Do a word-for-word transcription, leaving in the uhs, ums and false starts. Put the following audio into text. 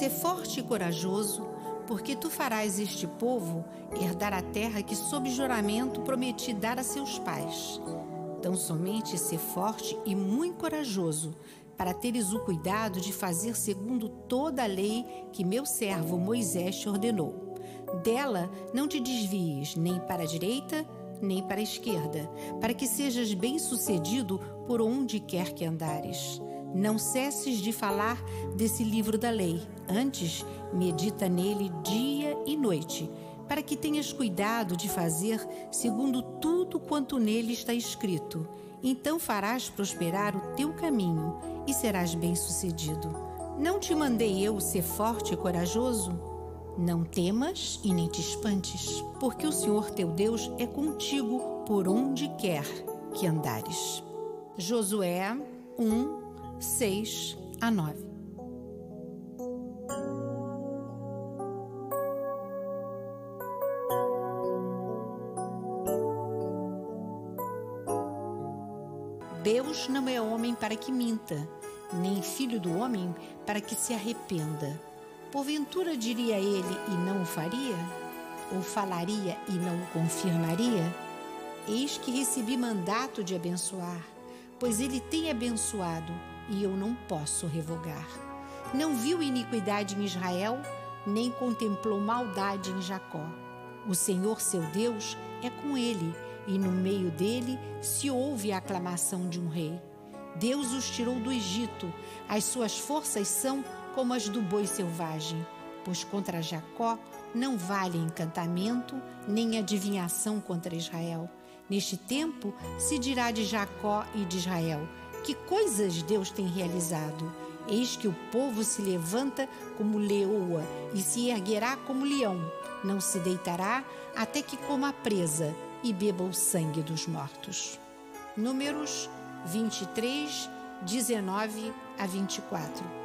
Sê forte e corajoso, porque tu farás este povo herdar a terra que sob juramento prometi dar a seus pais. Tão somente sê forte e muito corajoso, para teres o cuidado de fazer segundo toda a lei que meu servo Moisés te ordenou. Dela não te desvies nem para a direita, nem para a esquerda, para que sejas bem-sucedido por onde quer que andares. Não cesses de falar desse livro da lei, antes medita nele dia e noite, para que tenhas cuidado de fazer segundo tudo quanto nele está escrito. Então farás prosperar o teu caminho e serás bem-sucedido. Não te mandei eu ser forte e corajoso? Não temas e nem te espantes, porque o Senhor teu Deus é contigo por onde quer que andares. Josué um, seis a nove. Deus não é homem para que minta, nem filho do homem para que se arrependa. Porventura diria ele e não o faria? Ou falaria e não o confirmaria? Eis que recebi mandato de abençoar, pois ele tem abençoado e eu não posso revogar. Não viu iniquidade em Israel, nem contemplou maldade em Jacó. O Senhor seu Deus é com ele, e no meio dele se ouve a aclamação de um rei. Deus os tirou do Egito, as suas forças são como as do boi selvagem, pois contra Jacó não vale encantamento, nem adivinhação contra Israel. Neste tempo se dirá de Jacó e de Israel: que coisas Deus tem realizado! Eis que o povo se levanta como leoa e se erguerá como leão, não se deitará até que coma a presa e beba o sangue dos mortos. Números vinte e três, dezenove a vinte e quatro.